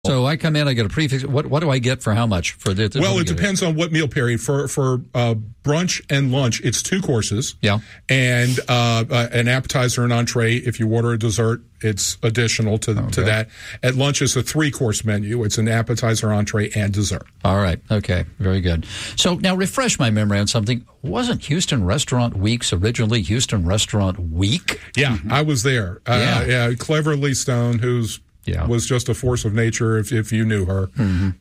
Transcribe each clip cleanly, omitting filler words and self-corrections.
So I come in, I get a prefix. What do I get for how much? Well, it depends on what meal period. For brunch and lunch, it's 2 courses. Yeah. And an appetizer and entree. If you order a dessert, it's additional to that. At lunch, it's a 3-course menu. It's an appetizer, entree, and dessert. All right. Okay. Very good. So now refresh my memory on something. Wasn't Houston Restaurant Weeks originally Houston Restaurant Week? Yeah, I was there. Clever Lee Stone, who's was just a force of nature if you knew her,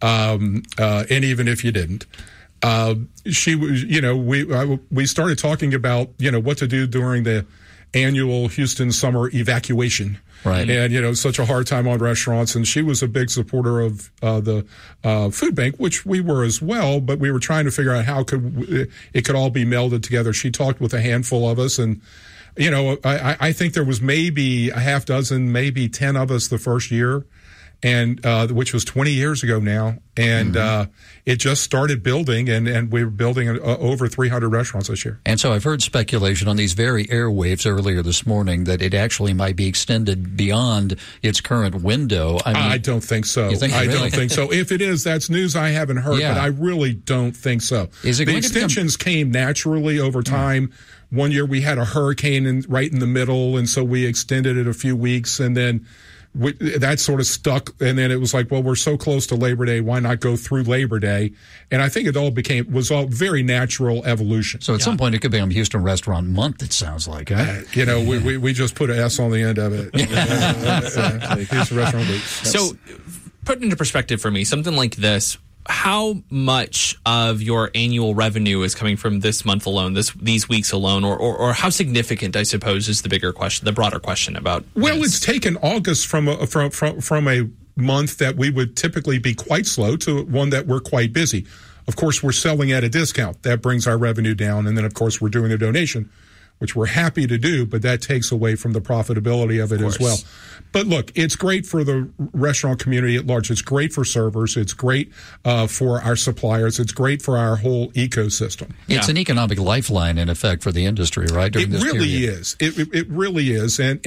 and even if you didn't. She was, we started talking about, what to do during the annual Houston summer evacuation. Right. And, such a hard time on restaurants. And she was a big supporter of the food bank, which we were as well, but we were trying to figure out how it could all be melded together. She talked with a handful of us, and I think there was maybe a half dozen, maybe 10 of us the first year, and which was 20 years ago now. And it just started building, and we were building over 300 restaurants this year. And so I've heard speculation on these very airwaves earlier this morning that it actually might be extended beyond its current window. I don't think so. You think I really? don't think so. If it is, that's news I haven't heard, but I really don't think so. The extensions came naturally over time. One year we had a hurricane right in the middle, and so we extended it a few weeks, and then that sort of stuck. And then it was like, well, we're so close to Labor Day, why not go through Labor Day? And I think it all was all very natural evolution. So at some point it could become Houston Restaurant Month, it sounds like. Huh? We just put an S on the end of it. Houston Restaurant Week. So put into perspective for me, something like this, how much of your annual revenue is coming from this month alone, these weeks alone, or how significant, I suppose, is the bigger question, the broader question about? Well, it's taken August from a month that we would typically be quite slow to one that we're quite busy. Of course, we're selling at a discount. That brings our revenue down. And then, of course, we're doing a donation, which we're happy to do, but that takes away from the profitability of it as well. But look, it's great for the restaurant community at large. It's great for servers. It's great for our suppliers. It's great for our whole ecosystem. It's an economic lifeline, in effect, for the industry, right? It really is. It really is. And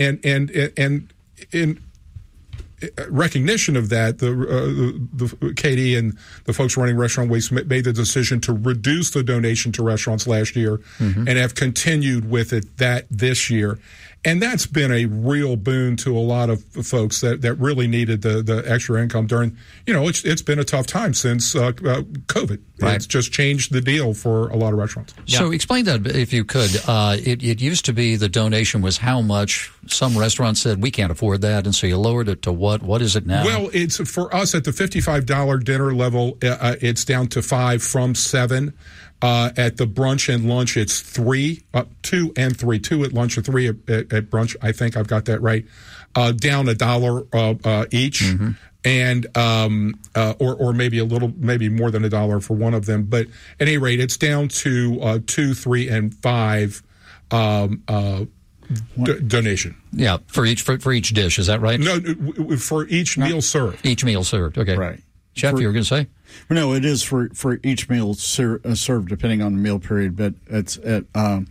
in recognition of that, the Katie and the folks running Restaurant Weeks made the decision to reduce the donation to restaurants last year and have continued with it this year. And that's been a real boon to a lot of folks that really needed the extra income during, it's been a tough time since COVID. Right. It's just changed the deal for a lot of restaurants. So explain that if you could. It used to be the donation was how much. Some restaurants said we can't afford that, and so you lowered it to what? What is it now? Well, it's for us at the $55 dinner level, it's down to $5 from $7. At the brunch and lunch, it's $3, 2 and 3, 2 at lunch and 3 at brunch. I think I've got that right. Down $1 each, and or maybe more than $1 for one of them. But at any rate, it's down to 2, 3, and 5 donation. Yeah, for each dish. Is that right? No, for each meal served. Each meal served. Okay, right. Chef, you were going to say? No, it is for each meal served, depending on the meal period. But it's it's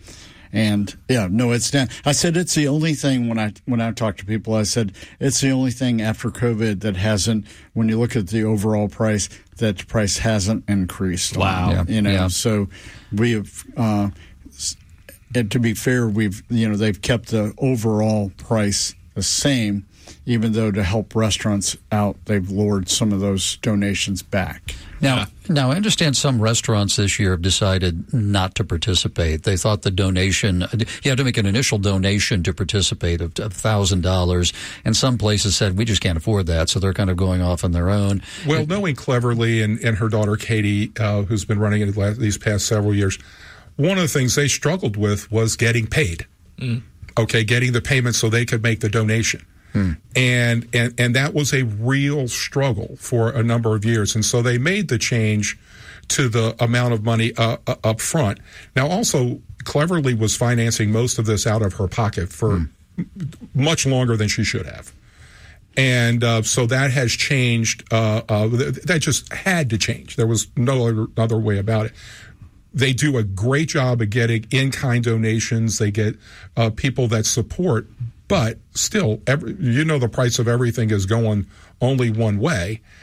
down. I said it's the only thing when I talk to people. I said it's the only thing after COVID that hasn't. When you look at the overall price, that the price hasn't increased. Wow. So we have. And to be fair, they've kept the overall price the same. Even though to help restaurants out, they've lowered some of those donations back. Now, I understand some restaurants this year have decided not to participate. They thought the donation, you had to make an initial donation to participate of $1,000, and some places said, we just can't afford that, so they're kind of going off on their own. Well, knowing Cleverly and her daughter Katie, who's been running it these past several years, one of the things they struggled with was getting paid. Getting the payment so they could make the donation. And that was a real struggle for a number of years. And so they made the change to the amount of money up front. Now, also, Cleverly was financing most of this out of her pocket for much longer than she should have. And so that has changed. That just had to change. There was no other way about it. They do a great job of getting in-kind donations. They get people that support. But still, the price of everything is going only one way.